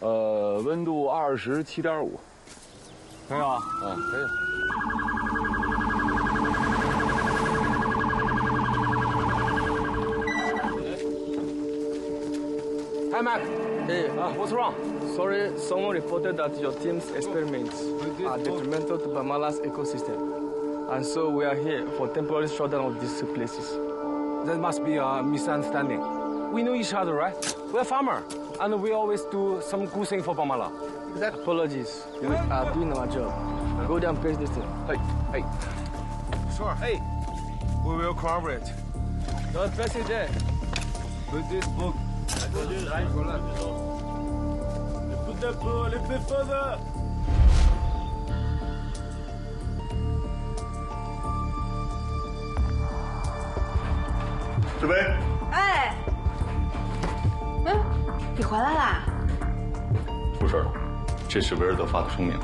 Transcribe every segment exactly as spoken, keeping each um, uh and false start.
呃，温度二十七点五。 可以啊， 嗯，可以。Hi, Mac. Hey, Uh, what's wrong? sorry, someone reported that your team's experiments are detrimental to Bamala's ecosystem. And so we are here for temporary shutdown of these two places. That must be a misunderstanding. We know each other, right? We're farmers, and we always do some good thing for Bamala. Exactly. Apologies. We are doing our job. Go down, place this thing. Hey, hey. Sure. Hey, we will cooperate. Don't press it there. With this book. Put that book a little bit further. 志威， 哎，嗯，你回来啦？ 出事了，这是维尔德发的声明。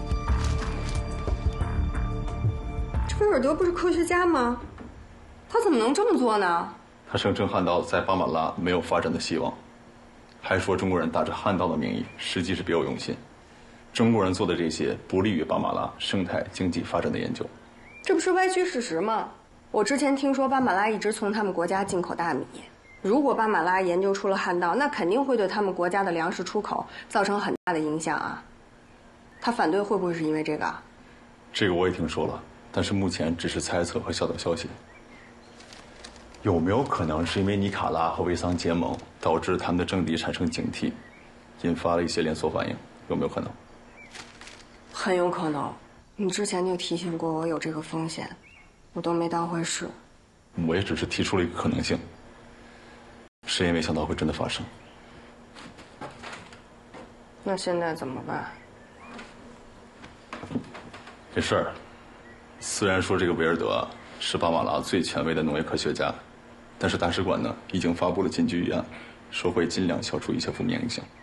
这维尔德不是科学家吗？他怎么能这么做呢？ 他声称汉道在巴马拉没有发展的希望，还说中国人打着汉道的名义，实际是别有用心。中国人做的这些不利于巴马拉生态经济发展的研究， 这不是歪曲事实吗？我之前听说巴马拉一直从他们国家进口大米，如果巴马拉研究出了汉道，那肯定会对他们国家的粮食出口造成很大的影响啊。他反对会不会是因为这个？ 这个我也听说了，但是目前只是猜测和小道消息。有没有可能是因为尼卡拉和维桑结盟，导致他们的政敌产生警惕，引发了一些连锁反应？有没有可能？ 很有可能。你之前就提醒过我有这个风险，我都没当回事。 我也只是提出了一个可能性，谁也没想到会真的发生。 那现在怎么办？ 这事儿，虽然说这个维尔德是巴马拉最权威的农业科学家，但是大使馆呢已经发布了紧急预案，说会尽量消除一切负面影响。